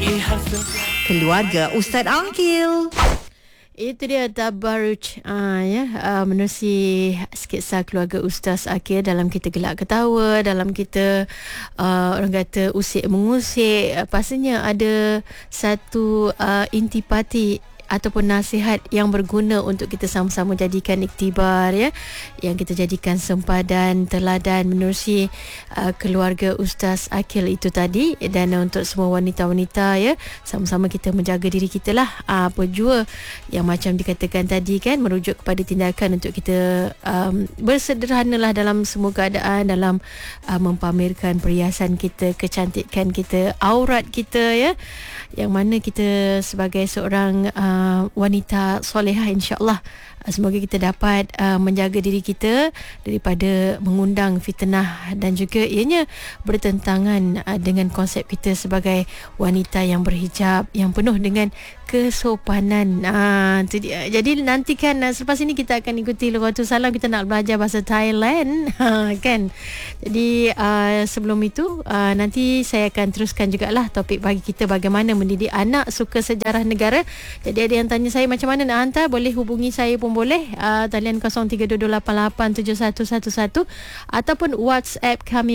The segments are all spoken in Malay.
Keluarga Ustaz Aqil. Itu dia Tabarruj menerusi sketsa keluarga Ustaz Aqil dalam kita gelak ketawa, dalam kita orang kata usik mengusik. Pastinya ada satu intipati ataupun nasihat yang berguna untuk kita sama-sama jadikan iktibar, ya, yang kita jadikan sempadan teladan menerusi keluarga Ustaz Aqil itu tadi. Dan untuk semua wanita-wanita, ya, sama-sama kita menjaga diri kita lah, apa jua yang macam dikatakan tadi kan, merujuk kepada tindakan untuk kita bersederhanalah dalam semua keadaan, dalam mempamerkan perhiasan kita, kecantikan kita, aurat kita, ya, yang mana kita sebagai seorang wanita solehah, insya-Allah semoga kita dapat menjaga diri kita daripada mengundang fitnah dan juga ianya bertentangan dengan konsep kita sebagai wanita yang berhijab, yang penuh dengan kesopanan. Itu dia. Jadi nantikan selepas ini kita akan ikuti Lughatul Salam, kita nak belajar bahasa Thailand kan. Jadi sebelum itu nanti saya akan teruskan jugalah topik bagi kita, bagaimana mendidik anak suka sejarah negara. Jadi ada yang tanya saya macam mana nak hantar, boleh hubungi saya pun boleh, talian 0322887111 ataupun WhatsApp kami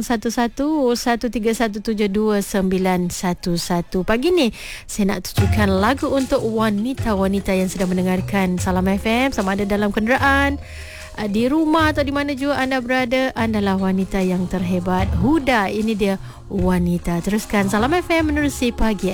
011131729911. Pagi ni saya nak tunjukkan lagu untuk wanita-wanita yang sedang mendengarkan Salam FM, sama ada dalam kenderaan, di rumah atau di mana juga anda berada. Andalah wanita yang terhebat. Huda, ini dia wanita. Teruskan Salam FM menerusi pagi.